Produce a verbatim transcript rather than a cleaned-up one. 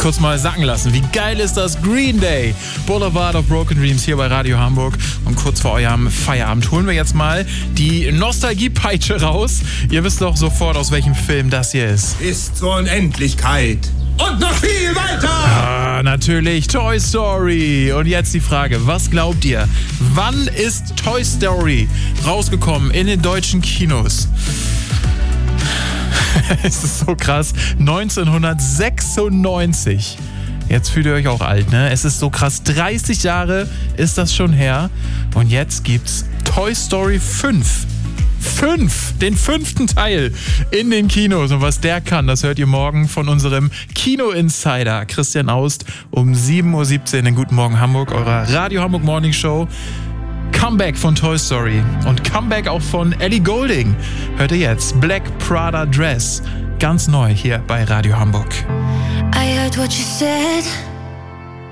kurz mal sacken lassen. Wie geil ist das? Green Day, Boulevard of Broken Dreams hier bei Radio Hamburg. Und kurz vor eurem Feierabend holen wir jetzt mal die Nostalgie-Peitsche raus. Ihr wisst doch sofort, aus welchem Film das hier ist. Bis zur Unendlichkeit. Und noch viel weiter! Ah, natürlich, Toy Story. Und jetzt die Frage, was glaubt ihr? Wann ist Toy Story rausgekommen in den deutschen Kinos? Es ist so krass. neunzehnhundertsechsundneunzig. Jetzt fühlt ihr euch auch alt, ne? Es ist so krass. dreißig Jahre ist das schon her. Und jetzt gibt's Toy Story fünf. Fünf, den fünften Teil in den Kinos. Und was der kann, das hört ihr morgen von unserem Kino-Insider Christian Aust um sieben Uhr siebzehn in Guten Morgen Hamburg, eurer Radio Hamburg Morning Show. Comeback von Toy Story und Comeback auch von Ellie Goulding. Hört ihr jetzt Black Prada Dress. Ganz neu hier bei Radio Hamburg. I heard what you said.